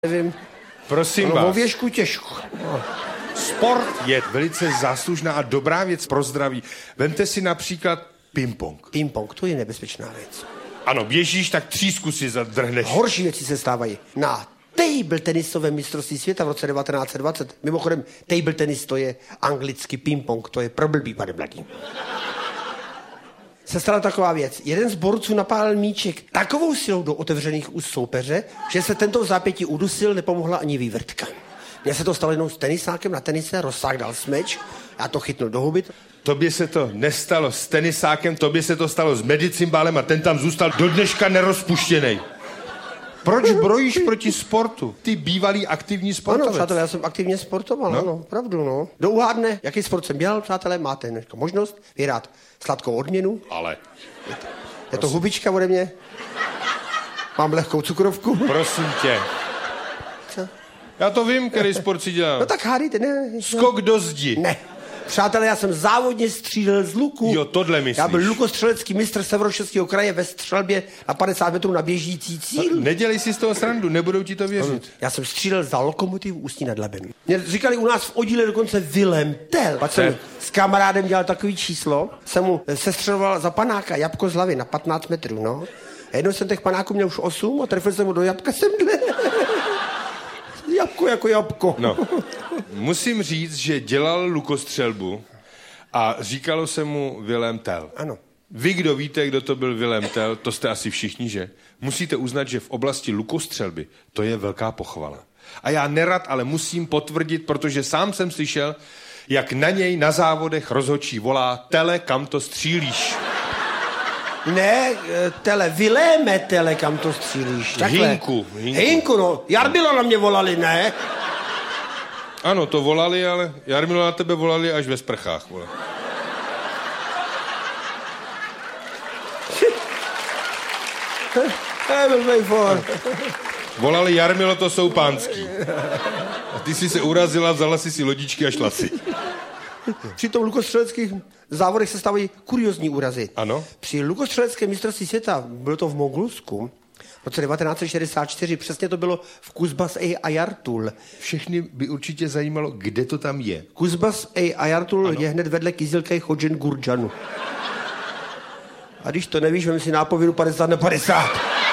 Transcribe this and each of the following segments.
Nevím. Prosím vás. O věšku těžko. No. Sport je velice záslužná a dobrá věc pro zdraví. Vemte si například ping-pong. Ping-pong, to je nebezpečná věc. Ano, běžíš, tak třísku si zadrhneš. Horší věci se stávají. Na table tenisovém mistrovství světa v roce 1920. Mimochodem, table tenis to je anglicky ping-pong, to je pro blbý, pane mladý. Se stala taková věc. Jeden z borců napálil míček takovou silou do otevřených úst soupeře, že se tento v zápětí udusil, nepomohla ani vývrtka. Mně se to stalo jednou s tenisákem na tenise, rozsáh dal smeč, já to chytnul do huby. Tobě se to nestalo s tenisákem, tobě se to stalo s medicimbálem a ten tam zůstal do dneška nerozpuštěnej. Proč brojíš proti sportu? Ty bývalý aktivní sportovec. Ano, přátelé, já jsem aktivně sportoval, ano, pravdu, no. Kdo uhádne, jaký sport jsem dělal, přátelé, máte možnost vyhrát sladkou odměnu. Ale. Je to hubička ode mě. Mám lehkou cukrovku. Prosím tě. Co? Já to vím, který sport si dělal. No tak hádejte, ne. Skok do zdi. Ne. Přátelé, já jsem závodně střílel z luku. Jo, tohle myslíš. Já byl lukostřelecký mistr Severočeského kraje ve střelbě na 50 metrů na běžící cíl. Nedělej si z toho srandu, nebudou ti to věřit. Já jsem střílel za Lokomotivu Ústí nad Labem. Mě říkali u nás v oddíle dokonce Vilém Tell. Pak jsem s kamarádem dělal takový číslo, jsem mu sestřeloval za panáka jabko z hlavy na 15 metrů, no. A jednou jsem těch panáků měl už 8 a trefil jsem mu do jabka semhle. Jabko jako jabko. No, musím říct, že dělal lukostřelbu a říkalo se mu Vilém Tell. Ano. Vy, kdo víte, kdo to byl Vilém Tell, to jste asi všichni, že? Musíte uznat, že v oblasti lukostřelby to je velká pochvala. A já nerad, ale musím potvrdit, protože sám jsem slyšel, jak na něj na závodech rozhodčí volá: Tele, kam to střílíš? Ne, Viléme, kam to střílíš. Hinku, no. Jarmila na mě volali, ne? Ano, to volali, ale Jarmila na tebe volali až ve sprchách, vole. Volali: Jarmilo, to jsou pánský. A ty jsi se urazila, vzala si lodičky a šla si. Při tom lukostřeleckých závodech se stávají kuriozní úrazy. Ano. Při lukostřeleckém mistrovství světa, bylo to v Mongolsku, v roce 1964, přesně to bylo v Kuzbas Ayartul. Všechny by určitě zajímalo, kde to tam je. Kuzbas Ayartul je hned vedle Kyzylkej Chodžen Gurdžanu. A když to nevíš, vem si nápovědu 50/50.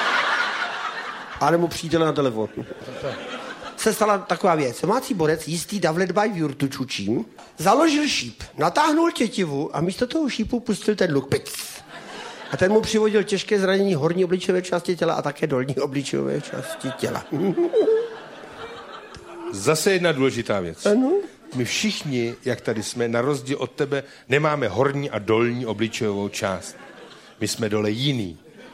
A nebo přítele na telefon. Se stala taková věc. Domácí borec, jistý Davledbaj Jurtučučím, založil šíp, natáhnul tětivu a místo toho šípu pustil ten luk. Pic. A ten mu přivodil těžké zranění horní obličejové části těla a také dolní obličejové části těla. Zase jedna důležitá věc. Ano. My všichni, jak tady jsme, na rozdíl od tebe, nemáme horní a dolní obličejovou část. My jsme dole jiný.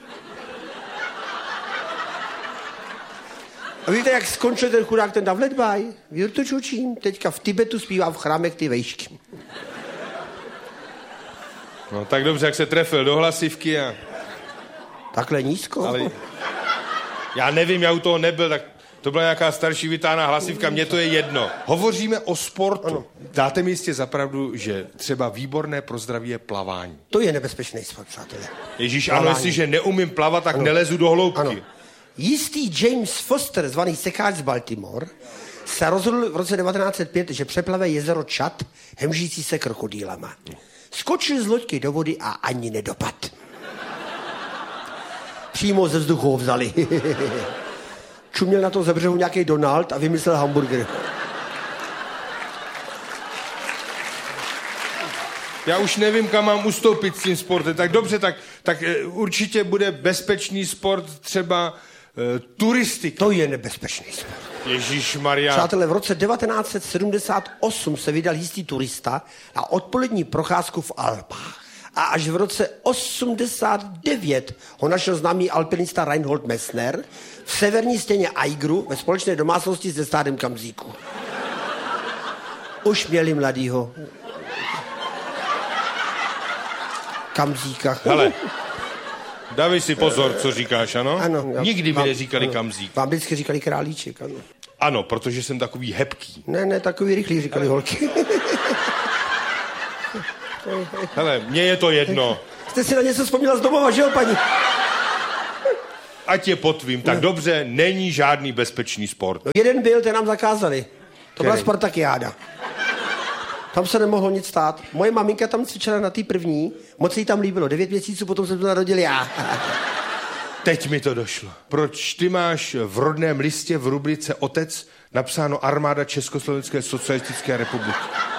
A víte, jak skončil ten chudák, ten Davledbaj? Jurtučučím, teďka v Tibetu zpívá v chrámech ty vejšky. No tak dobře, jak se trefil do hlasivky a... Takhle nízko? Ale já nevím, já u toho nebyl, tak to byla nějaká starší vytáhná hlasivka, mně to je jedno. Hovoříme o sportu. Ano. Dáte mi jistě za pravdu, že třeba výborné pro zdraví je plavání. To je nebezpečný sport, přátelé. Ježíš, ano, jestliže neumím plavat, tak nelezu do hloubky. Ano. Jistý James Foster, zvaný sekáč z Baltimore, se rozhodl v roce 1905, že přeplave jezero Čad, hemžící se krokodýlama. Skočil z loďky do vody a ani nedopad. Přímo ze vzduchu ho vzali. Čuměl na to ze břehu nějaký Donald a vymyslel hamburger. Já už nevím, kam mám ustoupit s tím sportem. Tak dobře, tak určitě bude bezpečný sport třeba turistika. To je nebezpečný sport. Ježišmarja. Přátelé, v roce 1978 se vydal jistý turista na odpolední procházku v Alpách. A až v roce 89 ho našel známý alpinista Reinhold Messner v severní stěně Aigru ve společné domácnosti se stádem kamzíků. Už měli mladýho kamzíka. Hele, dávej si pozor, co říkáš, ano? Ano. Nikdy mi neříkali kamzík. Vám vždycky říkali králíček, ano. Ano, protože jsem takový hebký. Ne, takový rychlý, říkali holky. Hele, mně je to jedno. Jste si na něco vzpomněla z domova, že jo, paní? ať je potvím. Tak dobře, není žádný bezpečný sport. No jeden byl, ten nám zakázali. To byla Který? Spartakiáda. Tam se nemohlo nic stát. Moje maminka tam cvičila na té první, moc se jí tam líbilo. 9 měsíců potom jsem to narodil já. Teď mi to došlo. Proč ty máš v rodném listě v rubrice Otec napsáno Armáda Československé socialistické republiky?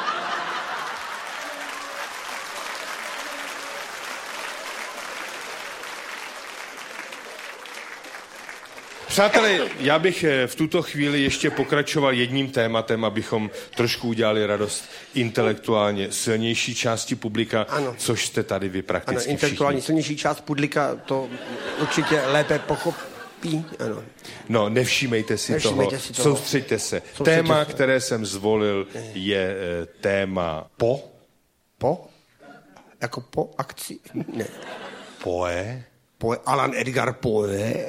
Přátelé, já bych v tuto chvíli ještě pokračoval jedním tématem, abychom trošku udělali radost intelektuálně silnější části publika, ano. Což jste tady vy prakticky ano, intelektuálně všichni. silnější část publika to určitě lépe pochopí. Ano. No, nevšímejte si toho, soustřeďte se. Téma, které jsem zvolil, je téma po. Po? Jako po akci? Ne. Poe. Poe, Alan Edgar Poe.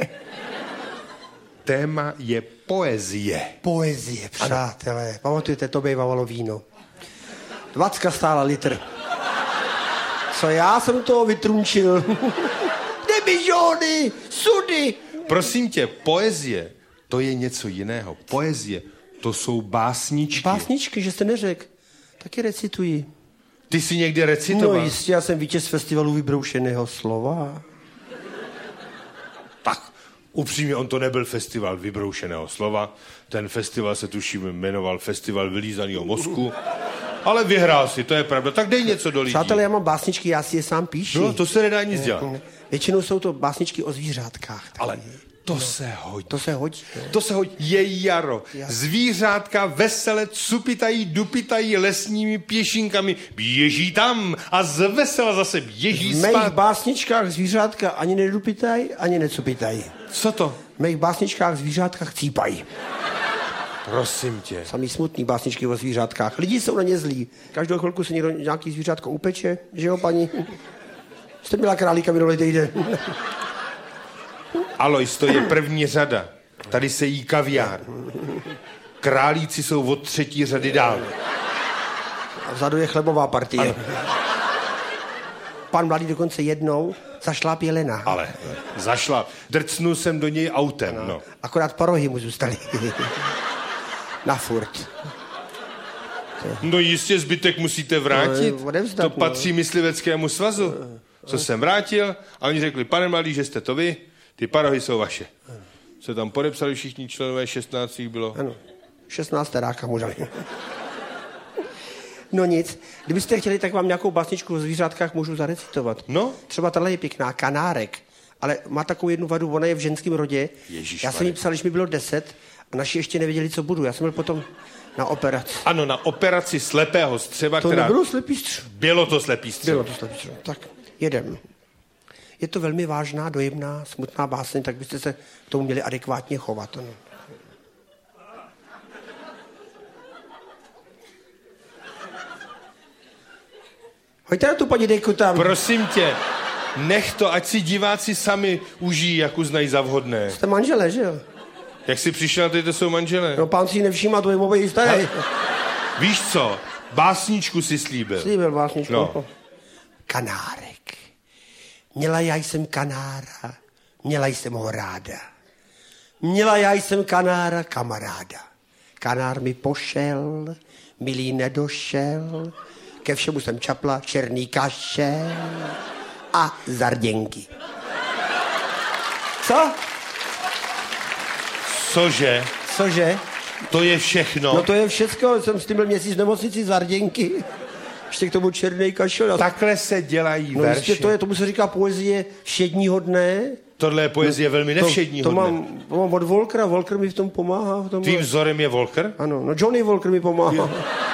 Téma je poezie. Poezie, přátelé. Ano. Pamatujete, to bývalo víno. 20 stála litr. Co já jsem toho vytrunčil. Debižony, sudy. Prosím tě, poezie, to je něco jiného. Poezie, to jsou básničky. Básničky, že jste neřekl. Taky recituji. Ty jsi někdy recitoval? No jistě, já jsem vítěz festivalu vybroušeného slova. Tak, upřímně, on to nebyl festival vybroušeného slova. Ten festival se tuším jmenoval Festival vylízaného mozku. Ale vyhrál si, to je pravda. Tak dej něco do lidí. Přátelé, já mám básničky, já si je sám píšu. No, to se nedá nic dělat. Většinou jsou to básničky o zvířátkách. Ale to se hodí. To se hodí. To se hodí. Je jaro. Zvířátka vesele cupitají, dupitají lesními pěšinkami. Běží tam a z vesela zase běží spát. V mých básničkách zvířátka ani nedupitají, ani necupitají. Co to? V mých básničkách zvířátka chcípají. Prosím tě. Samý smutný básničky o zvířátkách. Lidi jsou na ně zlí. Každou chvilku se někdo nějaký zvířátko upeče, že jo, paní? Jste měla králíka minulý týden. Alois, to je první řada. Tady se jí kaviár. Králíci jsou od 3. řady dál. A vzadu je chlebová partie. Ano. Pan mladý dokonce jednou zašláp jelena. Ale zašláp. Drcnul jsem do něj autem, no. Akorát parohy mu zůstaly. Na furt. No jistě, zbytek musíte vrátit. Odevzdat, to patří mysliveckému svazu. Co jsem vrátil a oni řekli, pane mladý, že jste to vy, ty parohy jsou vaše. Se tam podepsali všichni členové, 16 bylo. Ano, 16 teráka mu dali. No nic, kdybyste chtěli, tak vám nějakou básničku o zvířátkách můžu zarecitovat. No? Třeba tahle je pěkná, Kanárek. Ale má takovou jednu vadu, ona je v ženském rodě. Já jsem jí psal, když mi bylo 10 a naši ještě nevěděli, co budu. Já jsem byl potom na operaci. Ano, na operaci slepého střeva, to která... nebylo slepý střevo. Bylo to slepý střevo. Bylo to slepý střevo. Tak, jedem. Je to velmi vážná, dojemná, smutná báseň, tak byste se k tomu měli adekvátně chovat. Ano. Hoďte na tu paní dejku tam. Prosím tě, nech to, ať si diváci sami užijí, jak uznají za vhodné. Jste manželé, že jo? Jak jsi přišel, teď to jsou manželé. No pán si nevšímá, to je mobil starý. Víš co, básničku si slíbil. Slíbil básničku. No. Kanárek. Měla já jsem kanára, měla jsem ho ráda. Měla já jsem kanára, kamaráda. Kanár mi pošel, milý nedošel, ke všemu jsem čapla černý kašel a zarděnky. Co? Cože? Cože? To je všechno? No to je všecko, jsem s tím byl měsíc v nemocnici zarděnky. Ještě k tomu černý kašel. Takhle se dělají no verše. No tomu se říká poezie všedního dne. Tohle je poezie velmi nevšedního dne. To mám od Volkera, Volker mi v tom pomáhá. Tvým vzorem je Volker? Ano, no Johnny Volker mi pomáhá.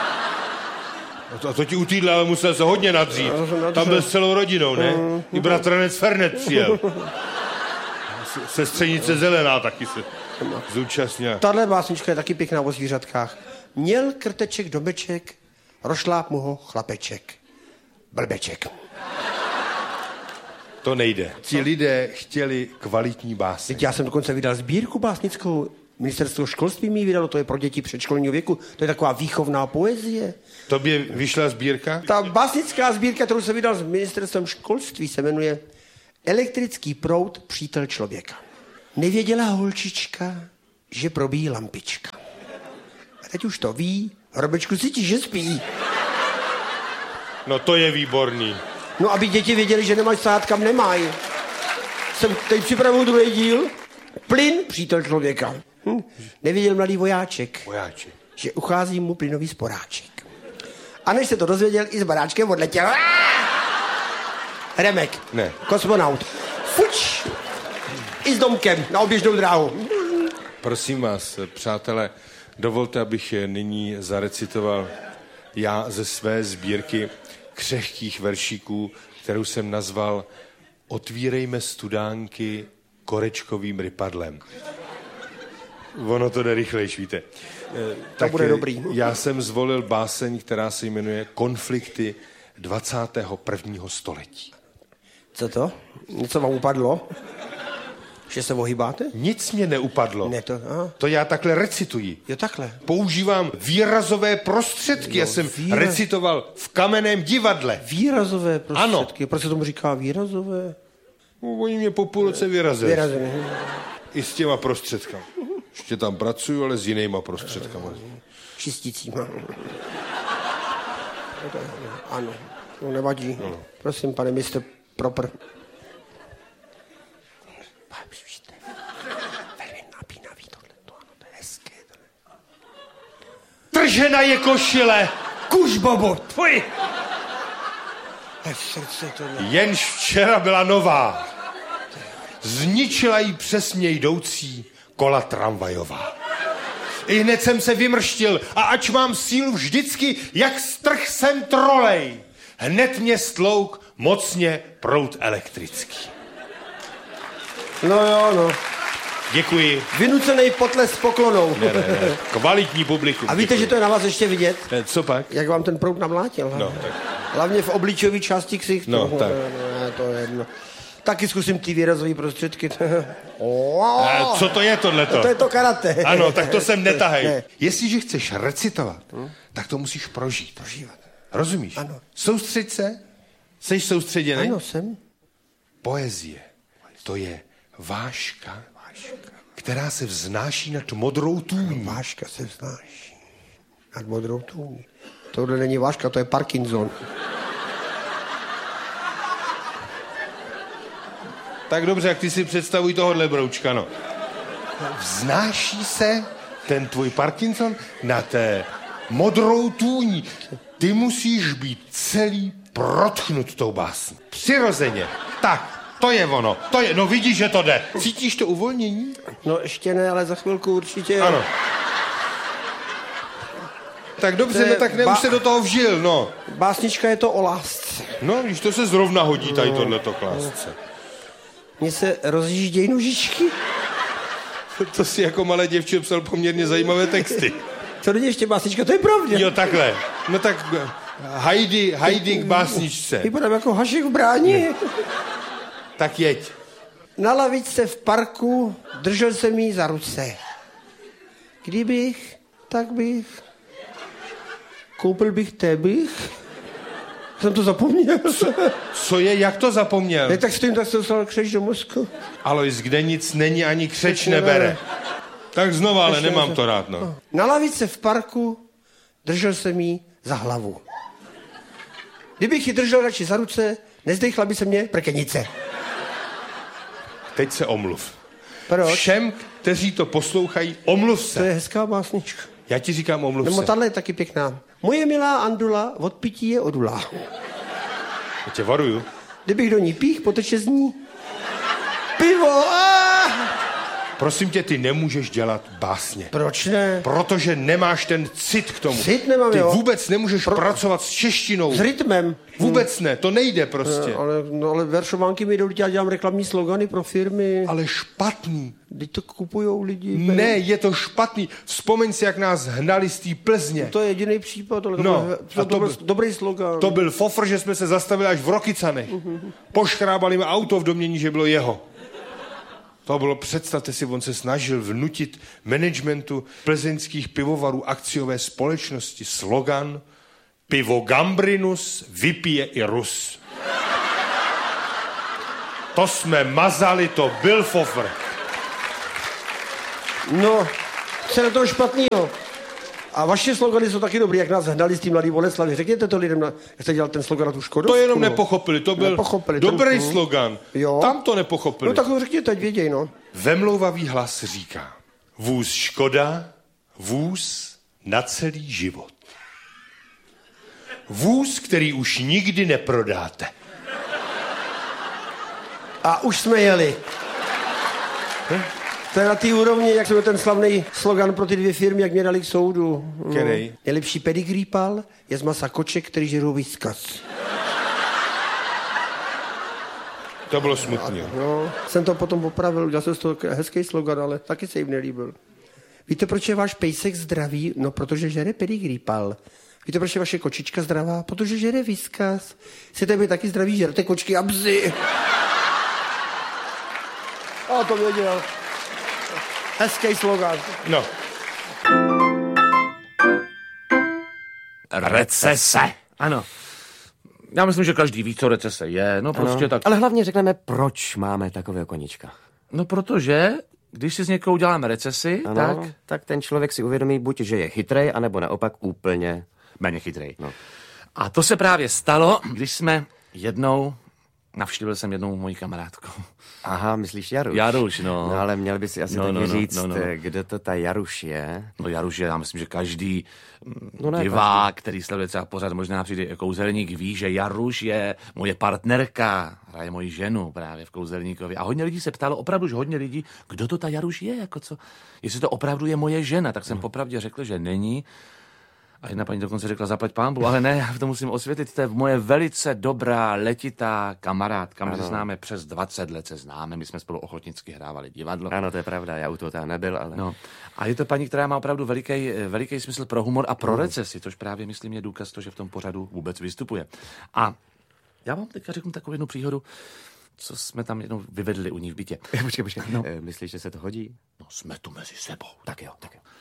A to ti u týdle ale musel se hodně nadřít. Tam byl s celou rodinou, ne? I bratranec Fernet přijel. Sestřenice Zelená taky se zúčastnila. Tahle básnička je taky pěkná o zvířatkách. Měl krteček domeček, rošláp mu ho chlapeček. Blbeček. To nejde. Ti lidé chtěli kvalitní básně. Já jsem dokonce vydal sbírku básnickou. Ministerstvo školství mi vydalo, to je pro děti předškolního věku. To je taková výchovná poezie. Tobě vyšla sbírka? Ta básnická sbírka, kterou jsem vydal s ministerstvem školství, se jmenuje Elektrický proud, přítel člověka. Nevěděla holčička, že probíjí lampička. A teď už to ví, Hrobečku cítí, že spí. No to je výborný. No, aby děti věděli, že nemáš sát, kam nemají. Jsem teď připravuju druhý díl. Plyn, přítel člověka. Nevěděl mladý vojáček, že uchází mu plynový sporáček. A než se to dozvěděl, i s baráčkem odletěl. Remek. Ne. Kosmonaut. Fuč. I s domkem na oběžnou dráhu. Prosím vás, přátelé, dovolte, abych nyní zarecitoval já ze své sbírky křehkých veršíků, kterou jsem nazval Otvírejme studánky korečkovým rypadlem. Ono to jde rychlejš, víte. To bude dobrý. Já jsem zvolil báseň, která se jmenuje Konflikty 21. století. Co to? Něco vám upadlo? Že se ohýbáte? Nic mě neupadlo. Ne, to já takhle recituji. Jo, takhle. Používám výrazové prostředky. Já jsem recitoval v Kamenném divadle. Výrazové prostředky? Ano. Proč se tomu říká výrazové? No, oni mě po půl roce vyrazili. I s těma prostředkama. Ještě tam pracuju, ale s jinýma prostředkama. Čistícíma. Ano, no nevadí. No. Prosím, pane mistr Proper. Velmi napínavý tohleto, ano, to je hezké. Tržena je košile! Kuž, bobo, tvoj! Jenž včera byla nová. Zničila jí přesně jdoucí kola tramvajová. I hned jsem se vymrštil a ač mám sílu vždycky, jak strh jsem trolej. Hned mě stlouk mocně proud elektrický. No jo, no. Děkuji. Vynucenej potles s poklonou. Ne. Kvalitní publikum. A víte, děkuji. že to je na vás ještě vidět? Co pak? Jak vám ten proud namlátil. No, tak. Hlavně v obličejové části ksichtu. No, tak. Ne, to je jedno. Taky zkusím ty výrazové prostředky. Co to je tohleto? To je to karate. Ano, tak to sem netahej. Ne. Jestliže chceš recitovat, tak to musíš prožít. Prožívat. Rozumíš? Ano. Soustřeď se. Jsi soustředěný? Ano, jsem. Poezie. To je váška, která se vznáší nad modrou tůní. Váška se vznáší nad modrou tůní. Tohle není váška, to je Parkinson. Tak dobře, jak ty si představuj tohohle broučka, no. Vznáší se ten tvůj Parkinson nad modrou tůní. Ty musíš být celý protchnut tou básní. Přirozeně. Tak, to je ono. To je, no vidíš, že to jde. Cítíš to uvolnění? No ještě ne, ale za chvilku určitě. Ano. Tak dobře, no tak už se do toho vžil, no. Básnička je to o lásce. No, když to se zrovna hodí tady tohleto k lásce. Mně se rozjíždějí nožičky. To si jako malé děvče psal poměrně zajímavé texty. Co není ještě básnička, to je pravda. Jo, takhle. No tak Heidi k básničce. Vypadám jako Hašek v bráni. Tak jeď. Na lavičce v parku držel jsem jí za ruce. Kdybych, tak bych. Koupil bych tebych. Jsem to zapomněl. Co je, jak to zapomněl? Ne, tak stojím, tak se dostal křeč do mozku. Alois, kde nic není, ani křeč nebere. Tak znova, ale nemám to rád, no. Na lavice v parku držel jsem jí za hlavu. Kdybych ji držel radši za ruce, nezdechla by se mě prkenice. Teď se omluv. Proč? Všem, kteří to poslouchají, omluv se. To je hezká básnička. Já ti říkám, omluv Nebo se. tahle je taky pěkná. Moje milá Andula od pití je odula. Já tě varuju. Kdybych do ní pích, poteče z ní pivo. Prosím tě, ty nemůžeš dělat básně. Proč ne? Protože nemáš ten cit k tomu. Cit nemám, ty jo. vůbec nemůžeš pracovat s češtinou. S rytmem. Vůbec ne, to nejde prostě. Ale veršovánky mi jdou, já dělám reklamní slogany pro firmy. Ale špatný. Teď to kupujou lidi. Ne, je to špatný. Vzpomeň si, jak nás hnali z té Plzně. To je jediný případ, ale to byl dobrý slogan. To byl fofr, že jsme se zastavili až v Rokycanech. Poškrábali mi auto v domění, že bylo jeho. To bylo, představte si, on se snažil vnutit managementu plzeňských pivovarů akciové společnosti slogan Pivo Gambrinus vypije i Rus. To jsme mazali, to byl fofr. No, co je na toho špatného? A vaše slogany jsou taky dobrý, jak nás hnali s tím Mladý Boleslavi. Řekněte to lidem, jak jste dělal ten slogan na tu Škodu. To jenom nepochopili, to byl dobrý slogan. Jo. Tam to nepochopili. No tak to řekněte, ať věděj, no. Vemlouvavý hlas říká: vůz Škoda, vůz na celý život. Vůz, který už nikdy neprodáte. A už jsme jeli. To je na té úrovni, jak jsme ten slavný slogan pro ty 2 firmy, jak mě dali k soudu. Který? Nejlepší pedigree pal je z masa koček, který žerou Whiskas. To bylo smutný. No, jsem to potom opravil, udělal jsem z toho hezký slogan, ale taky se jim nelíbil. Víte, proč je váš pejsek zdravý? No, protože žere pedigree pal. Víte, proč je vaše kočička zdravá? Protože žere Whiskas. Chcete být taky zdraví, žerte kočky a bzy. A to věděl. Hezký slogan. No. Recese. Ano. Já myslím, že každý ví, co recese je. No prostě tak. Ale hlavně řekneme, proč máme takového koníčka. No protože, když si z někoho uděláme recesi, tak ten člověk si uvědomí buď, že je chytrej, anebo naopak úplně méně chytrej. No. A to se právě stalo, když jsme navštívil jsem jednou moji kamarádku. Aha, myslíš Jaruš? Jaruš, no. No ale měl by si asi taky říct, kdo to ta Jaruš je. No Jaruš je, já myslím, že každý divák, který sleduje třeba pořád, možná přijde kouzelník, ví, že Jaruš je moje partnerka, hraje moji ženu právě v Kouzelníkovi. A hodně lidí se ptalo, opravdu, že hodně lidí, kdo to ta Jaruš je, jako co? Jestli to opravdu je moje žena, tak jsem popravdě řekl, že není. A jedna paní dokonce řekla, zaplať pánbu, ale ne, já to musím osvětlit, to je moje velice dobrá, letitá kamarádka. My se známe přes 20 let, my jsme spolu ochotnicky hrávali divadlo. Ano, to je pravda, já u toho tam nebyl, ale... No. A je to paní, která má opravdu veliký smysl pro humor a pro recesi, což právě, myslím, je důkaz toho, že v tom pořadu vůbec vystupuje. A já vám teďka řeknu takovou jednu příhodu, co jsme tam jednou vyvedli u ní v bytě. Počkej. No. Myslíš, že se to hodí? No, jsme tu mezi sebou. Tak jo.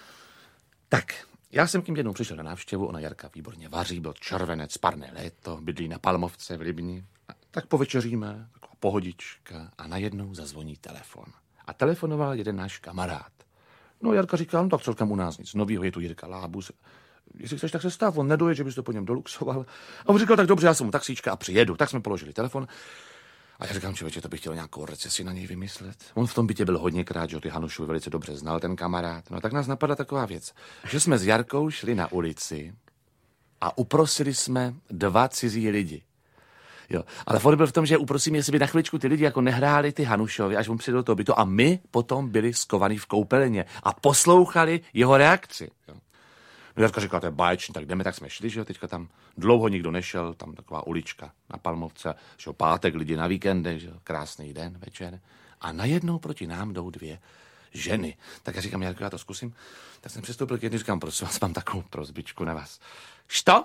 Tak, já jsem k ním jednou přišel na návštěvu, ona Jarka výborně vaří, byl červenec, parné léto, bydlí na Palmovce v Libni. Tak povečeříme, taková pohodička a najednou zazvoní telefon. A telefonoval jeden náš kamarád. No Jarka říká, no tak celkem u nás nic novýho, je tu Jirka Lábus. Jestli chceš, tak se stav, on nedoje, že bys to po něm doluxoval. A on říkal, tak dobře, já jsem mu taxíčka a přijedu. Tak jsme položili telefon. A já říkám, člověče, to bych chtěl nějakou recesi na něj vymyslet. On v tom bytě byl hodněkrát, že ty Hanušovi velice dobře znal, ten kamarád. No tak nás napadla taková věc, že jsme s Jarkou šli na ulici a uprosili jsme 2 cizí lidi. Jo, ale fakt byl v tom, že uprosím, jestli by na chviličku ty lidi jako nehráli ty Hanušovi, až on přijde do toho bytu a my potom byli skovaní v koupelně a poslouchali jeho reakci. Jo. No Jarka říkala, to je báječný, tak jdeme, tak jsme šli, že jo, teďka tam dlouho nikdo nešel, tam taková ulička na Palmovce, že jo, pátek, lidi na víkendech, že jo, krásný den, večer. A najednou proti nám jdou 2 ženy. Tak já říkám, Jarko, já to zkusím. Tak jsem přistoupil k jedné, říkám, prosím vás, mám takovou prosbičku na vás. Što?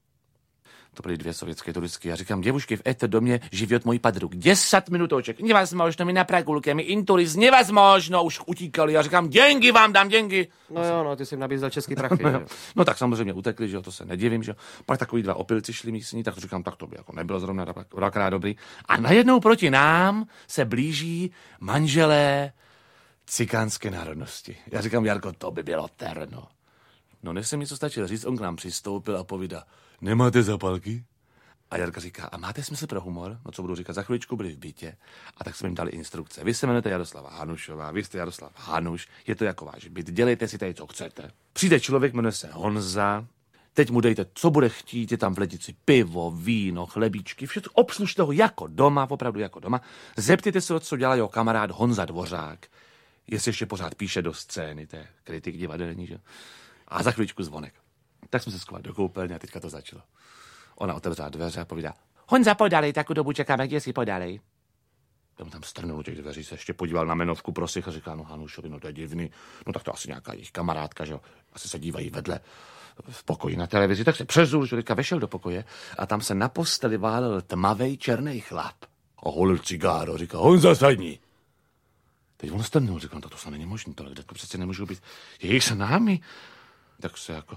To byly 2 sovětské turistky. Já říkám, děvušky, v éto domě život můj padruk. 10 minutочек. Невозможно, my na pragulke, my inturist, невозможно. Už utíkali. Já říkám, děnky vám dám, děnky. No, ty jsi jim nabízel český prachy. No tak samozřejmě utekli, že jo, to se nedivím, že jo. Pak takový 2 opilci šli místní, tak říkám, tak to by jako nebylo zrovna dvakrát dobrý. A najednou proti nám se blíží manželé cikánské národnosti. Já říkám, Jarko, to by bylo terno. No než jsem mi co stačil říct, on k nám přistoupil a povídá, nemáte zapalky? A Jarka říká, a máte smysl pro humor? No co budu říkat, za chviličku byli v bytě a tak jsme jim dali instrukce. Vy se jmenujete Jaroslava Hanušová, vy jste Jaroslav Hanuš, je to jako váš byt, dělejte si tady, co chcete. Přijde člověk, jmenuje se Honza, teď mu dejte, co bude chtít, je tam v lednici pivo, víno, chlebíčky, všechno, obslužte ho jako doma, opravdu jako doma. Zeptejte se, co dělá jeho kamarád Honza Dvořák, jestli ještě pořád píše do scény, to je kritik divadelní, že? A za chvíličku zvonek. Tak jsme se schovali do koupelny a teďka to začalo. Ona otevřela dveře a povídá, Honza, podálej, takovou dobu čekáme, kde si podálej. Já mu tam strnul do těch dveří, se ještě podíval na jmenovku prosich a říká, no Hanušovi, no to je divný, no tak to asi nějaká jejich kamarádka, že jo, asi se dívají vedle v pokoji na televizi, tak se přezul, že teďka vešel do pokoje a tam se na posteli válel tmavej černý chlap. A holil cigáro, říká, Honza, sadni. Teď on strnul, říkal, no to se není možné, tohle to přece nemůžou být jejich s námi. Tak se jako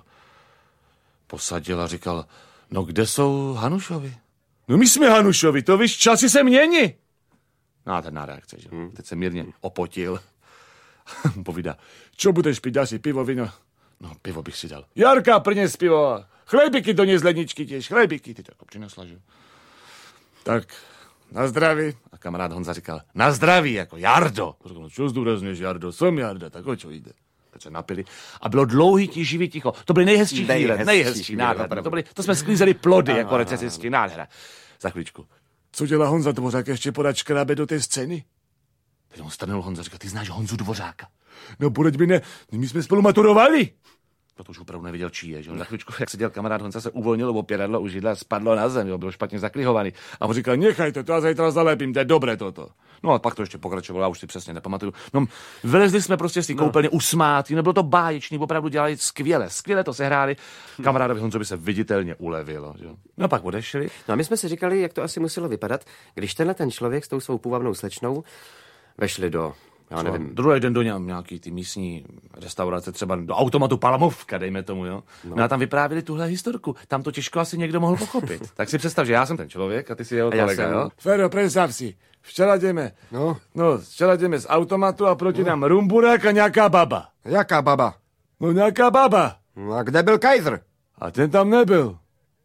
posadil a říkal, no kde jsou Hanušovi? No my jsme Hanušovi, to víš, časy se mění. No a ten na reakce, že? Teď se mírně opotil Povídá, čo budeš piť, asi pivo, víno? No, pivo bych si dal. Jarka, prines pivo. Chlebíky dones z ledničky tiež, chlebíky. Ty tak občina slažil. Tak, na zdraví. A kamarád Honza říkal, na zdraví, jako Jardo. Říkal, čo zdůrazněš, Jardo? Jsem Jarda, tak o čo jde? Tak se napili. A bylo dlouhý živý ticho. To byly nejhezčí chvíle, nejhezčí, nádherné. To jsme sklízeli plody, jako recesistický, nádhera. Za chvíličku. Co dělá Honza Dvořák, ještě podat škrábe do té scény? Teď on strnul Honza, říká, ty znáš Honzu Dvořáka? No, podeď mi ne, my jsme spolu maturovali. To už opravdu nevěděl, čí je, že on za chvíličku, jak seděl kamarád Honza, se uvolnilo opěradlo u židla, spadlo na zem, jo, byl špatně zaklihovaný. A on říkal, nechajte to, já zajtra zalepím, to je dobré toto. No a pak to ještě pokračovalo, já už si přesně nepamatuju. No, vylezli jsme prostě z té koupelny usmátí, no bylo to báječný, opravdu dělali skvěle to sehráli. Kamarádovi Honzovi se viditelně ulevilo, jo. No pak odešli. No a my jsme si říkali, jak to asi muselo vypadat, když ten člověk s tou svou půvabnou slečnou vešli do, já nevím. Druhý den do nějaký ty místní restaurace, třeba do automatu Palamovka, dejme tomu, jo. No a tam vyprávěli tuhle historku. Tam to těžko asi někdo mohl pochopit. Tak si představ, že já jsem ten člověk a ty si jeho kolega, jo. Fero, představ si. Včera jdeme. Včera jdeme z automatu a proti nám rumburák a nějaká baba. Jaká baba? No nějaká baba. No a kde byl Kaiser? A ten tam nebyl.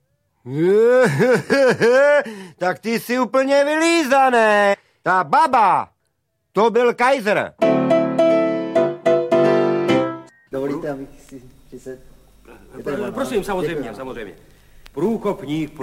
Tak ty jsi úplně vylízaný. Ta baba, to byl Kaiser. Dovolíte, abych si přised? Prosím, samozřejmě. Průkopník.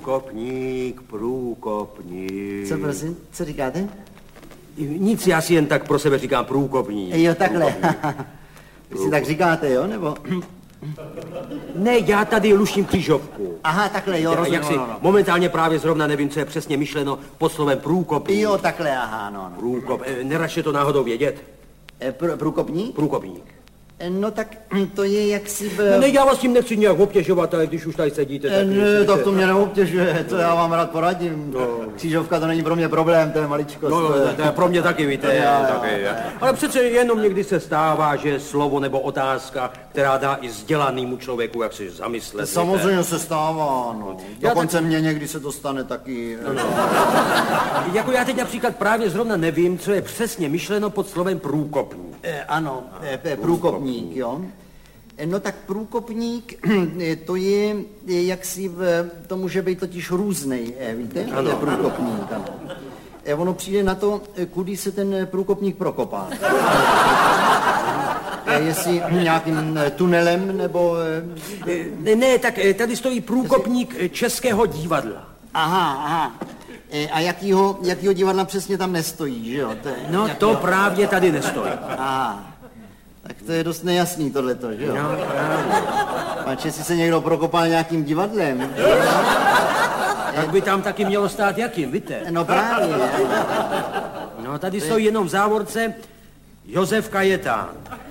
Co prosím, co říkáte? Nic, já si jen tak pro sebe říkám průkopník. Jo, takhle. Vy si tak říkáte, jo, nebo? Ne, já tady luštím křížovku. Aha, takhle, jo, rozumím. Jak si momentálně právě zrovna nevím, co je přesně myšleno pod slovem průkopník. Jo, takhle, aha, no. Průkop, neraš je to náhodou vědět? Průkopník? Průkopník. No tak to je jaksi... Ne, já vás tím nechci nějak obtěžovat, ale když už tady sedíte, tak... Ne, tak to mě neobtěžuje, to já vám rád poradím. No. Křížovka to není pro mě problém, to je maličkost. No, to je pro mě taky, víte. Taky. Ale přece jenom někdy se stává, že slovo nebo otázka, která dá i vzdělanému člověku, jak si zamyslet. Samozřejmě se stává, no. Dokonce mě někdy se to stane taky. Jako já teď například právě zrovna nevím, co je přesně myšleno pod slovem průkopník. Ano, průkopník. Jo? No tak průkopník, to je jaksi, to může být totiž různej, víte? Ano. To je průkopník, ano. Ono přijde na to, kudy se ten průkopník prokopá. Jestli nějakým tunelem, nebo... Ne, tak tady stojí průkopník Českého divadla. Aha. A jakýho divadla přesně tam nestojí, že jo? No to právě tady nestojí. Aha. Tak to je dost nejasný tohleto, že jo? No, Pač, jestli se někdo prokopal nějakým divadlem. Tak by tam taky mělo stát jakým, víte? No právě. No tady stojí jenom v závorce Josef Kajetán.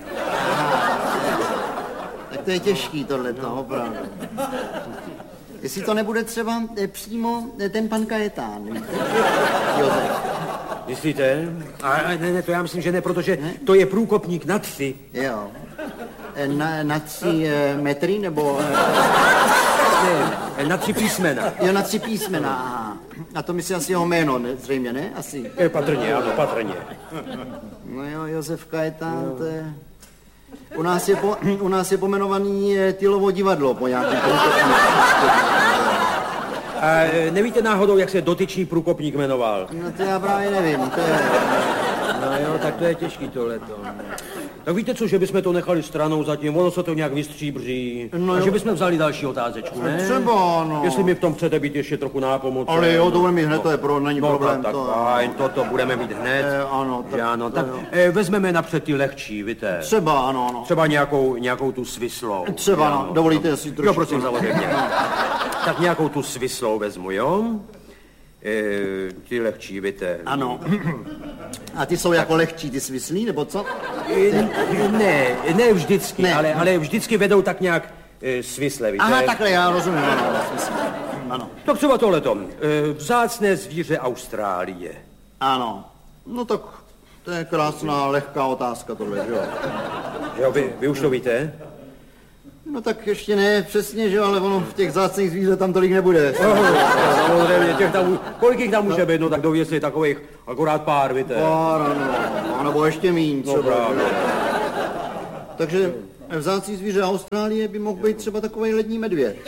Tak to je těžký tohleto, opravdu. Jestli to nebude třeba přímo ten pan Kajetán, víte? Josef. Myslíte? Ne, to já myslím, že ne, protože to je průkopník na 3. Jo. Na 3 metry, nebo... Ne, na 3 písmena. Jo, na 3 písmena, aha. A to myslí asi jeho jméno, ne? Zřejmě, ne? Asi. Patrně, ano, patrně. No jo, Josef Kajetán, to je... U nás je pomenovaný Tylovo divadlo po nějakém průkopníku. A nevíte náhodou, jak se dotyčný průkopník jmenoval? No to já právě nevím, to je... No jo, tak to je těžký tohleto. Tak víte co, že bychom to nechali stranou zatím, ono se to nějak vystříbří. No a že bychom vzali další otázečku, ne? Třeba, no. Jestli mi v tom chcete být ještě trochu nápomocen. Ale jo, to budeme mít hned, to je není problém. Tak toto budeme mít hned. Ano, tak... Ano, tak vezmeme napřed ty lehčí, víte? Třeba, ano. Třeba nějakou tu svislou. Třeba, ano, dovolíte si trošku. Jo, prosím, samozřejmě. Tak nějakou tu svislou vezmu, jo? Ty lehčí, víte. Ano. A ty jsou jako lehčí, ty svislí, nebo co? Ne vždycky, ne. Ale vždycky vedou tak nějak svisle, víte. Aha, takhle, já rozumím, ano. Tak třeba tohleto. Vzácné zvíře Austrálie. Ano. No tak to je krásná, lehká otázka tohle, že jo? Jo, vy už to víte? No tak ještě ne přesně, že, ale ono v těch vzácných zvířat tam tolik nebude. Samozřejmě, kolik jich tam může být, no tak dověsli takových akorát pár, víte. Pár, ano, nebo ještě míň třeba. No, takže vzácný zvíře Austrálie by mohl být třeba takový lední medvěd.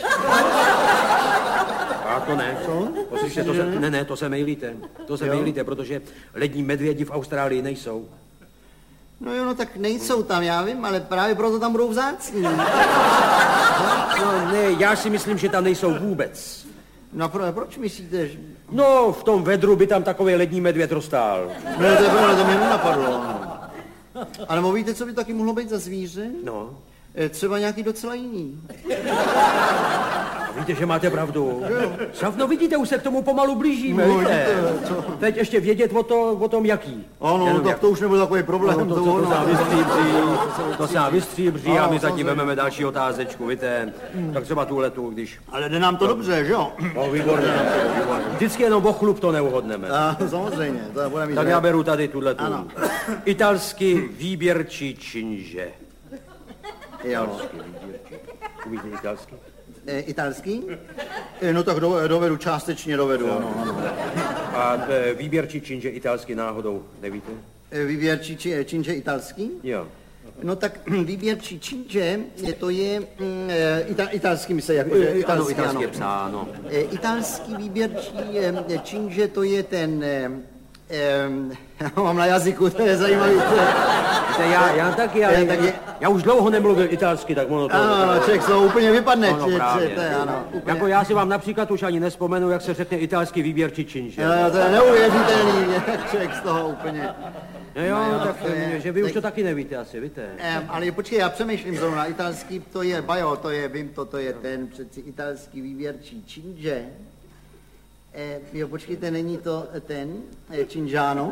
A to ne. Co? Poslyšte, to se mejlíte. To se mejlíte, protože lední medvědi v Austrálii nejsou. No jo, no tak nejsou tam, já vím, ale právě proto tam budou vzácní. No ne, já si myslím, že tam nejsou vůbec. No proč myslíte, že... No, v tom vedru by tam takový lední medvěd rostál. No to je pravda, to mě nenapadlo. Ale víte, co by taky mohlo být za zvíře? No. Třeba nějaký docela jiný. Víte, že máte pravdu. No vidíte, už se k tomu pomalu blížíme, víte. Teď ještě vědět o tom jaký. Ano, tak jak... to už nebude takový problém. To se nám vystříbří a my zatím vezmeme další otázečku, víte. Tak třeba tuhletu, když... Ale jde nám to dobře, že jo? No, výborně. Vždycky jenom o chlup to neuhodneme. Samozřejmě. To bude mít tak já beru tady tuhletu. Italský výběrčí činže. Jo. Umíte italský? Italský? No tak dovedu, částečně dovedu, ano. A výběrčí činže italský náhodou, nevíte? Výběrčí činže italský? Jo. No tak výběrčí činže, to je italský, myslím, jako italský je psáno. Italský výběrčí činže, to je ten... mám na jazyku, to je zajímavý. Já taky, já už dlouho nemluvil italsky, tak ono to... Ano, člověk to úplně vypadne. Jako já si vám například už ani nespomenu, jak se řekne italský výběrčí činže. To je neuvěřitelný, člověk z toho úplně... Jo, tak že vy už to taky nevíte asi, víte. Ale počkej, já přemýšlím zrovna, italský to je, vím to je ten přeci italský výběrčí činže. Jo, počkejte, není to ten, Cingiano?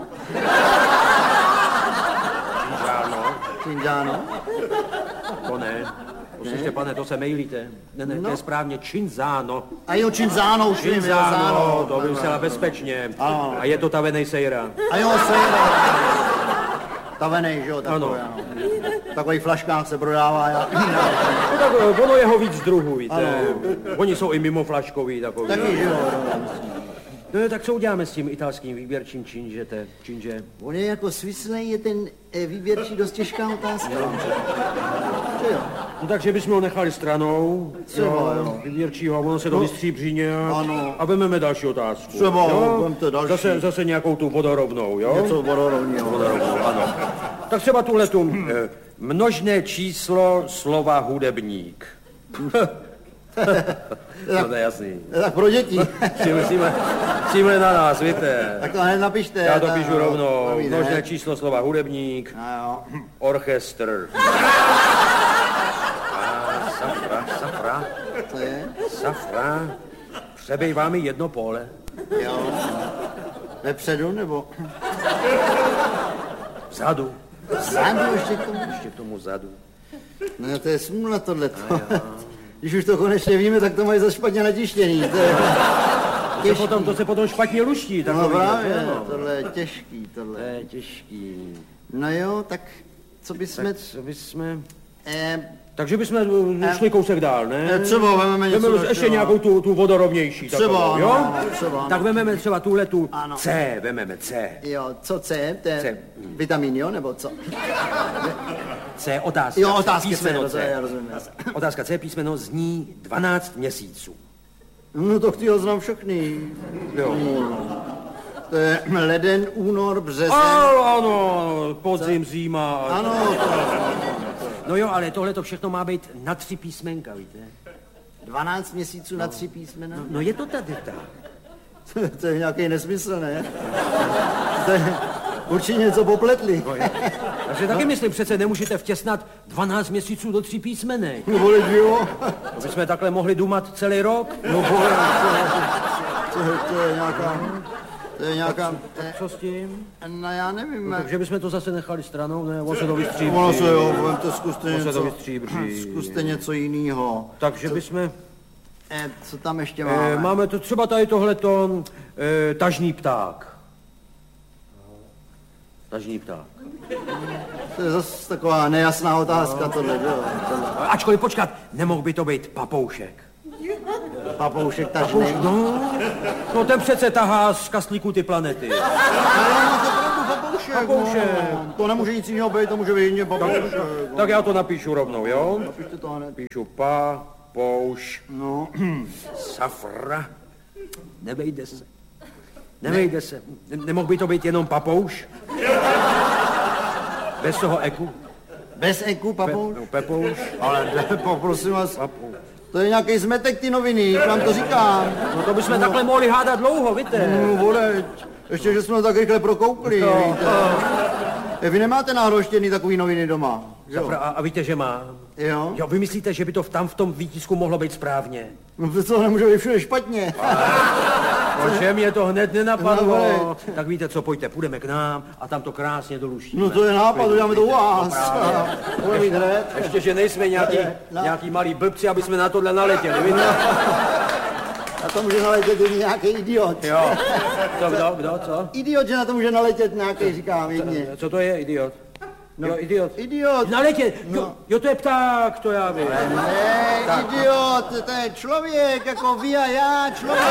Cingiano? To ne. Poslyšte, pane, to se mejlíte. Ne, to je správně Cinzano. A jo, Cinzano, už vím, Cinzano, to by usela bezpečně. A je to tavenej sejra. A jo, sejra. Tavenej, že jo, takový, ano. Takový flaškách se prodává. No tak ono je ho víc druhů, víte. Oni jsou i mimo flaškový takový. Taky, že jo. No tak co uděláme s tím italským výběrčím činže? On je jako svislej, je ten výběrčí dost těžká otázka. Jo. No takže bychom ho nechali stranou, výběrčího, ono se to vystříbří nějak a vememe další otázku. Třeba, vemte další. Zase nějakou tu vodorovnou, jo? Něco vodorovného. Ano. Tak třeba tuhletu množné číslo slova hudebník. To je jasný. Tak pro děti. Přijme na nás, víte. Tak to hned napište. Já to píšu rovnou. Množné číslo slova hudebník. Orchestr. Safra. Co je? Safra. Přebývá mi jedno pole. Jo. Vepředu, nebo? Vzadu. Vzadu ještě k tomu? Ještě k tomu vzadu. No to je smůla tohleto. Když už to konečně víme, tak to mají za špatně natištěný. To se potom špatně luští. No právě, tohle je těžký, tohle. To je těžký. No jo, tak co bychom... Takže bychom šli kousek dál, ne? Třeba vememe něco ještě nějakou tu vodorovnější. Třeba, jo? Třeba. Tak vememe třeba tuhletu C, vememe C. Jo, co C? To je vitamin, jo, nebo co? C, otázka. Jo, otázka písmeno C, já rozumím. Otázka C, písmeno zní 12 měsíců. No to chci ho znám všechny. Jo. To je leden, únor, březen. Ano, podzim, zima. Ano, No jo, ale tohle to všechno má být na 3 písmenka, víte? 12 měsíců na 3 písmena? No je to tady tak. To je nějaký nesmysl, ne? To je určitě něco popletli. Takže taky myslím, přece nemůžete vtěsnat 12 měsíců do 3 písmenek. No vole, jo. To bychom takhle mohli dumat celý rok. No vole, to je nějaká... To je nějaká... Co s tím? No já nevím. No, takže bychom to zase nechali stranou, ne? On se to vystříbří. Ono se jo, zkuste něco jiného. Takže bychom... Co tam ještě máme? Máme to třeba tady tohleto tažný pták. Tažní pták. To je zase taková nejasná otázka tohle, jo. Ačkoliv počkat, nemohl by to být papoušek. Papoušek tažný. No ten přece tahá z kastlíků ty planety. Papoušek. No. To nemůže nic jiného být, to může být jině papoušek. Tak já to napíšu rovnou, jo? Napište to hned. Píšu papouš. No. Safra. Nevejde se. Nevejde se. Nemohl by to být jenom papouš? Bez toho eku? Bez eku, papouš? Pepouš. Ale poprosím vás, to je nějaký zmetek ty noviny, vám to říkám. No to bychom takhle mohli hádat dlouho, víte? No, vole, ještě, že jsme to tak rychle prokoukli, víte. Vy nemáte náhroštěný takový noviny doma, jo? A víte, že má? Jo? Jo, vy myslíte, že by to tam v tom výtisku mohlo být správně? No to nemůže být všude špatně. Protože mě to hned nenapadlo. No, tak víte co, pojďte, půjdeme k nám a tam to krásně doluštíme. No to je nápad, uděláme to u vás. Budeme mít hned. Ještě, že nejsme nějaký malí blbci, aby jsme na tohle naletěli, víte? Na to může naletět nějaký idiot. Jo. Kdo, co? Idiot, že na to může naletět nějaký, říkám jedně. Co to je, idiot? No, jo, idiot. Idiot. Naletět, No. jo, to je pták, to já vím. Ne, idiot, to je člověk, jako vy a já, člověk.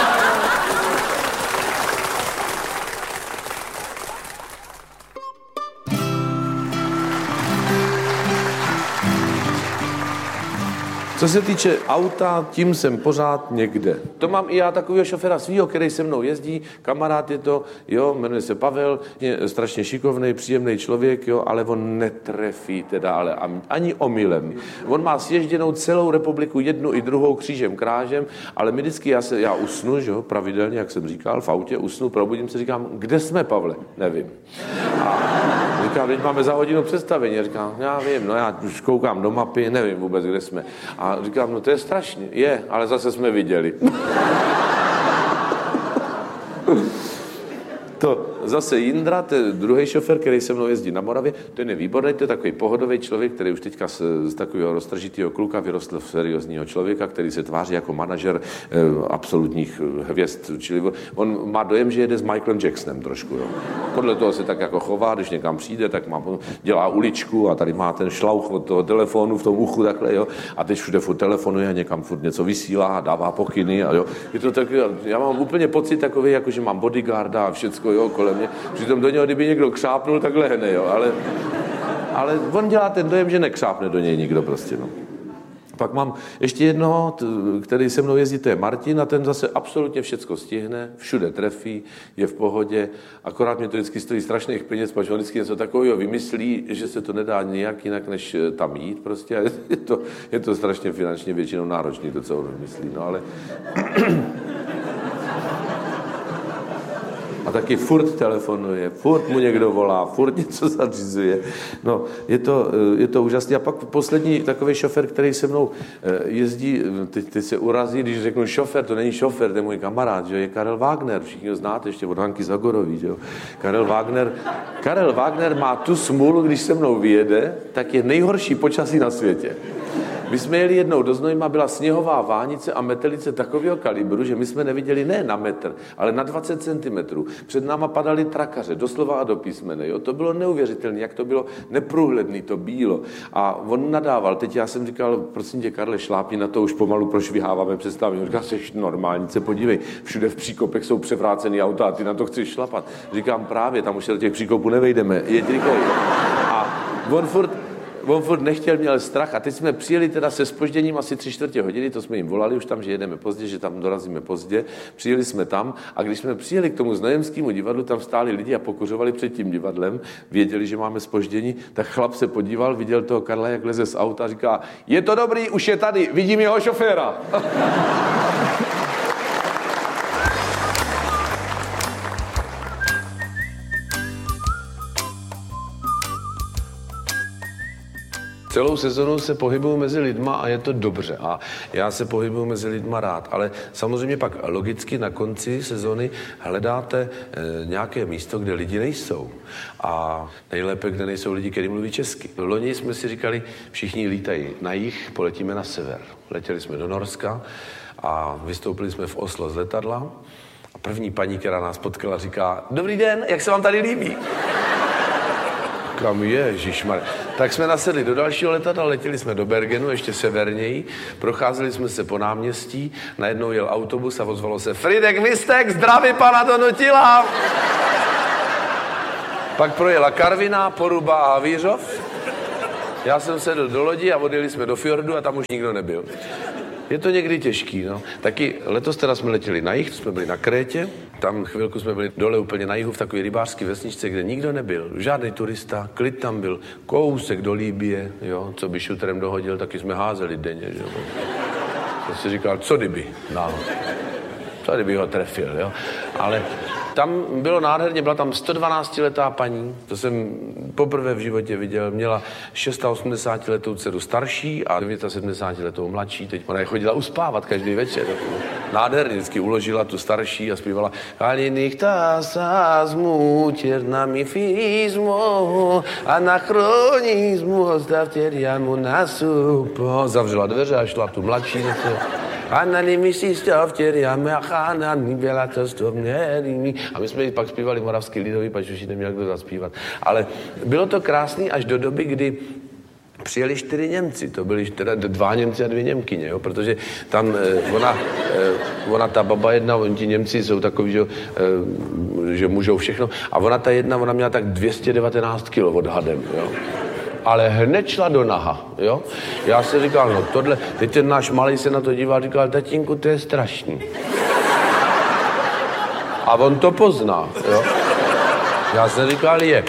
Co se týče auta, tím jsem pořád někde. To mám i já takového šoféra svýho, který se mnou jezdí, kamarád je to, jo, jmenuje se Pavel, je strašně šikovný, příjemný člověk, jo, ale on netrefí teda, ale ani omylem. On má sježděnou celou republiku, jednu i druhou křížem krážem, ale my vždycky, já usnu, že jo, pravidelně, jak jsem říkal, v autě usnu, probudím se, říkám, kde jsme, Pavle? Nevím. A říkám, teď máme za hodinu představení. Říkám, já vím, no já už koukám do mapy, nevím vůbec, kde jsme. A říkám, no to je strašně. Je, ale zase jsme viděli. To zase Jindra, to je druhý šofér, který se mnou jezdí na Moravě, ten je výborný, to je takový pohodový člověk, který už teďka z takového roztržitého kluka vyrostl v seriózního člověka, který se tváří jako manažer absolutních hvězd. Čili on má dojem, že jede s Michaelem Jacksonem trošku. Jo. Podle toho se tak jako chová, když někam přijde, tak dělá uličku a tady má ten šlauch od toho telefonu v tom uchu takhle, jo. A teď všude furt telefonuje a někam furt něco vysílá a dává pokyny. A jo. Je to tak, já mám úplně pocit takový, jako že mám bodyguarda a všecko, jo, kolem mě. Přitom do něho, kdyby někdo křápnul, tak lehne, jo. Ale on dělá ten dojem, že nekřápne do něj nikdo prostě, no. Pak mám ještě jednoho, který se mnou jezdí, to je Martin a ten zase absolutně všecko stihne, všude trefí, je v pohodě, akorát mě to vždycky stojí strašných peněz, protože on vždycky něco takového vymyslí, že se to nedá nijak jinak, než tam jít prostě a je to strašně finančně většinou náročný, to, co on vymyslí, no ale... A taky furt telefonuje, furt mu někdo volá, furt něco zařizuje. No, je to úžasné. A pak poslední takový šofér, který se mnou jezdí, teď se urazí, když řeknu šofér, to není šofér, to je můj kamarád, že je Karel Wagner, všichni ho znáte, ještě od Hanky Zagorový, že jo. Karel Wagner má tu smůlu, když se mnou vyjede, tak je nejhorší počasí na světě. My jsme jeli jednou do Znojma, byla sněhová vánice a metelice takového kalibru, že my jsme neviděli ne na metr, ale na 20 cm. Před náma padaly trakaře, doslova a do písmene. Jo? To bylo neuvěřitelné, jak to bylo neprůhledný, to bílo. A on nadával. Teď já jsem říkal, prosím tě, Karle, šlápni na to, už pomalu prošviháváme přestávání. Říkal, jsi normální, se podívej, všude v příkopech jsou převrácený auta a ty na to chceš šlapat. Říkám, právě, tam už se do těch příkopů nevejdeme, jeď rychleji. A on furt nechtěl, měl strach a teď jsme přijeli teda se zpožděním asi 3/4 hodiny, to jsme jim volali už tam, že jedeme pozdě, že tam dorazíme pozdě, přijeli jsme tam a když jsme přijeli k tomu Znojemskému divadlu, tam stáli lidi a pokořovali před tím divadlem, věděli, že máme zpoždění, tak chlap se podíval, viděl toho Karla, jak leze z auta a říká, je to dobrý, už je tady, vidím jeho šoféra. Celou sezonu se pohybuju mezi lidma a je to dobře. A já se pohybuju mezi lidma rád. Ale samozřejmě pak logicky na konci sezony hledáte nějaké místo, kde lidi nejsou. A nejlépe, kde nejsou lidi, kteří mluví česky. V loni jsme si říkali, všichni lítají na jih, poletíme na sever. Letěli jsme do Norska a vystoupili jsme v Oslo z letadla. A první paní, která nás potkala, říká, dobrý den, jak se vám tady líbí? Kam ježišmar. Tak jsme nasedli do dalšího letadla, letěli jsme do Bergenu, ještě severněji, procházeli jsme se po náměstí, najednou jel autobus a ozvalo se Fridek Vistek, zdraví pana Donutila. Pak projela Karviná, Poruba a Havířov. Já jsem sedl do lodi a odjeli jsme do fjordu a tam už nikdo nebyl. Je to někdy těžký, no. Taky letos teda jsme letěli na jih, jsme byli na Krétě, tam chvilku jsme byli dole úplně na jihu v takové rybářské vesničce, kde nikdo nebyl, žádný turista, klid tam byl, kousek do Libye, jo, co by šuterem dohodil, taky jsme házeli denně, že jo. Jsem si říkal, co kdyby, co kdyby ho trefil, jo. Ale tam bylo nádherně, byla tam 112letá paní, to jsem poprvé v životě viděl, měla 86letou dceru starší a 79letou mladší, teď ona je chodila uspávat každý večer. Nádherně vždycky uložila tu starší a zpívala Kaliniktasazmu, černamifizmu, anachronismu, ostavteriamu nasupo. Zavřela dveře a šla tu mladší zase. A my jsme pak zpívali moravský lidový, pač už neměl kdo zaspívat. Ale bylo to krásný až do doby, kdy přijeli 4 Němci, to byli teda 2 Němci a 2 Němkyně, jo, protože tam ona ta baba jedna, oni ti Němci jsou takový, že můžou všechno, a ona ta jedna, ona měla tak 219 kg odhadem, jo. Ale hned šla do naha, jo. Já si říkal, no tohle, teď ten náš malý se na to díval, říkal, tatínku, to je strašný. A on to pozná, jo. Já jsem říkal, je.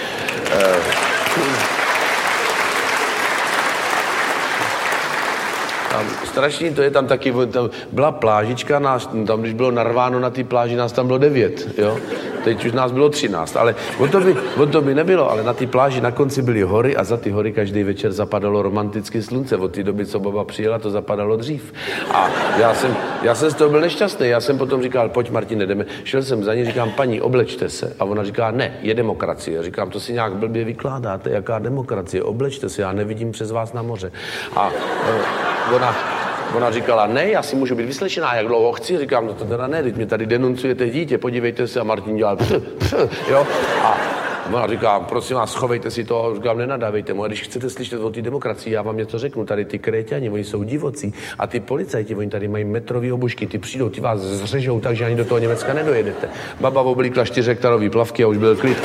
Strašný to je, tam taky, tam byla plážička, tam když bylo narváno na té pláži, nás tam bylo 9, jo. Teď už nás bylo 13, ale o to by nebylo, ale na té pláži na konci byly hory a za ty hory každý večer zapadalo romantické slunce. Od té doby, co baba přijela, to zapadalo dřív. A já jsem z toho byl nešťastný. Já jsem potom říkal, pojď Martine, jdeme. Šel jsem za ní, říkám, paní, oblečte se. A ona říká, ne, je demokracie. Říkám, to si nějak blbě vykládáte, jaká demokracie, oblečte se, já nevidím přes vás na moře. A ona říkala, ne, já si můžu být vyslečená, jak dlouho chci. Říkám, no to teda ne, teď mě tady denuncujete dítě, podívejte se. A Martin dělal jo. A ona říká, prosím vás, schovejte si to. Říkám, nenadávejte mu. A když chcete slyšet o té demokracii, já vám něco řeknu. Tady ty Kréťani, oni jsou divocí. A ty policajti, oni tady mají metrový obušky, ty přijdou, ty vás zřežou tak, že ani do toho Německa nedojedete. Baba oblíkla 4hektarový plavky a už byl klid.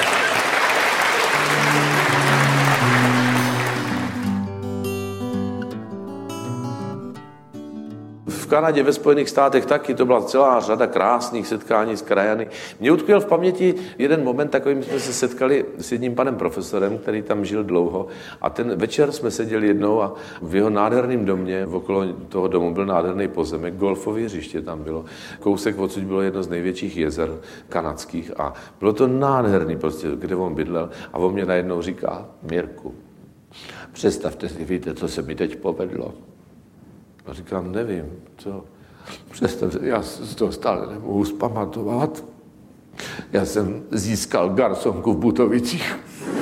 V Kanadě, ve Spojených státech taky, to byla celá řada krásných setkání s krajany. Mě utkvěl v paměti jeden moment, takovým jsme se setkali s jedním panem profesorem, který tam žil dlouho, a ten večer jsme seděli jednou a v jeho nádherném domě, okolo toho domu byl nádherný pozemek, golfové hřiště tam bylo. Kousek odsud bylo jedno z největších jezer kanadských a bylo to nádherný prostě, kde on bydlel, a on mě najednou říká, Mirku, představte si, víte, co se mi teď povedlo. A říkám, nevím, co? Představte, já z toho stále nemohu zpamatovat. Já jsem získal garsonku v Butovicích.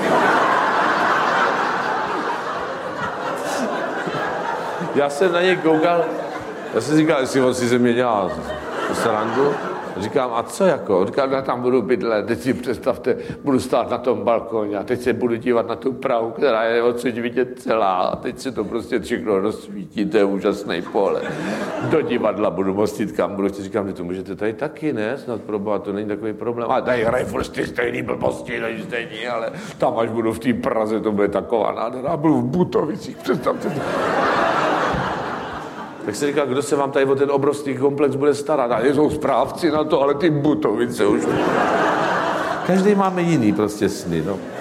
Já jsem na něj koukal, já jsem říkal, jestli on si ze mě dělá srandu. Říkám, a co jako? Říkám, já tam budu bydlet, teď si představte, budu stát na tom balkoně a teď se budu dívat na tu Prahu, která je odsud vidět celá, a teď se to prostě všechno rozsvítí, to je úžasný pohled. Do divadla budu mostit, kam budu, říkám, že to můžete tady taky, ne? Snad proboha, to není takový problém. A tady hraje furt ty stejný blbosti, než stejný, ale tam, až budu v té Praze, to bude taková nádhera, budu v Butovicích, představte to. Tak se říká, kdo se vám tady o ten obrovský komplex bude starat? A jsou správci na to, ale ty Butovice už. Každý máme jiný prostě sny, no.